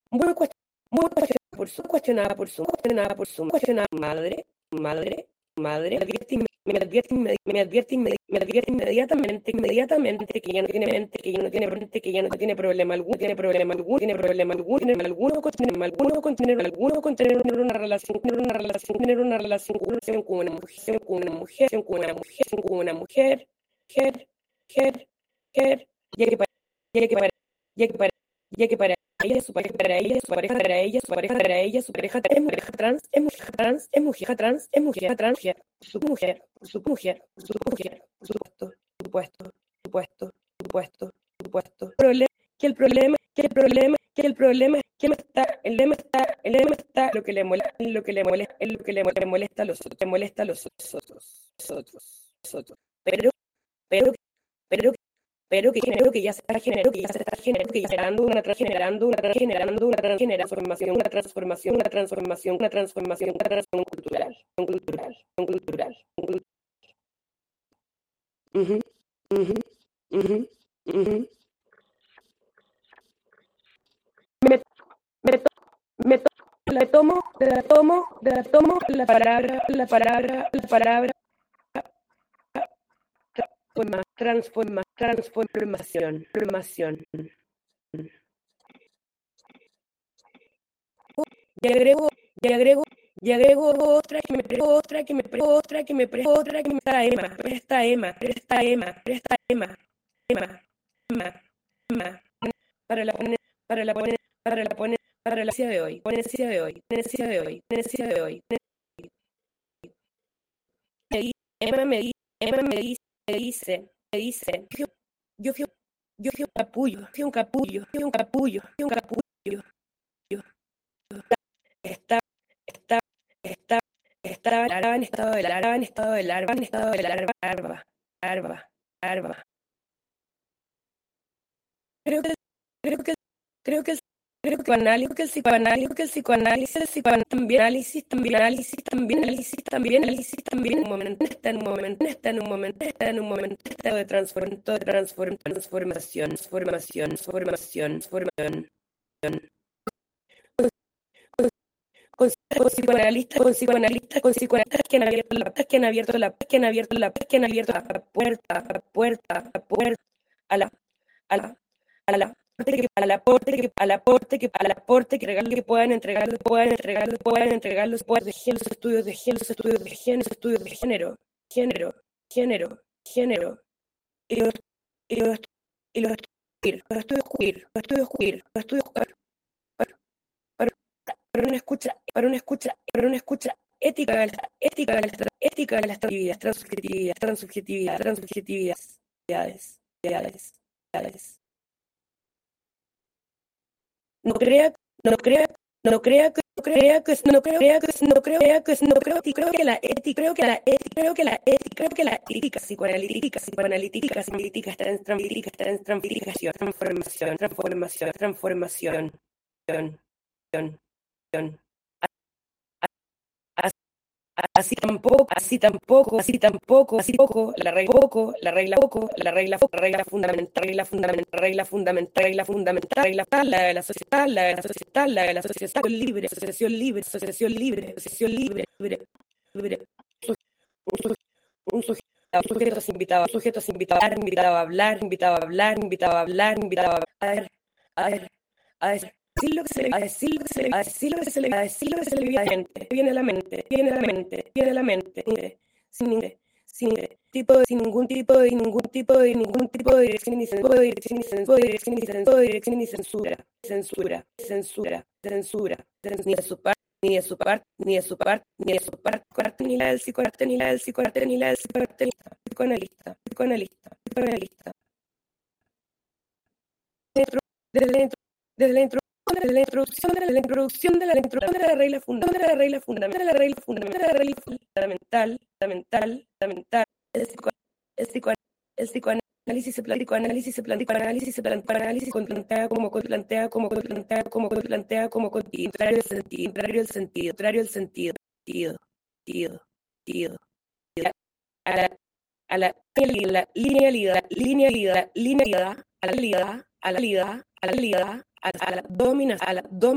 muy cuestionada por su madre, me advierte inmediatamente que ya no tiene problema alguno con tener una relación, con una mujer, ya que para, ya que para ella, su pareja trans, supuesto. Que el lema está lo que le molesta a los otros. Pero, pero, que ya se está generando una transformación cultural. Uh-huh, uh-huh, uh-huh, uh-huh. Me, me, me, tomo la palabra transformación. Y agrego otra que me presta Emma, para la ponencia de hoy. Emma me dice, yo fui un capullo. Está en estado de larva. Creo que el psicoanálisis también en un momento está en un momento de transformación. Con psicoanalistas que han abierto la puerta a la al aporte que regalo que puedan entregar los estudios de género y los estudios queer para una escucha ética de las transubjetividades. No creo que la ética psicoanalítica está en transformación. Así tampoco la regla fundamental, la de la sociedad, asociación libre, un sujeto es invitado a hablar, a decir lo que se le viene a la mente, sin ningún tipo de dirección ni censura, ni de su parte, ni la del psicoanalista. Desde la introducción de la regla fundamental, el psicoanálisis se plantea como contrario el sentido a la linealidad, a la dominación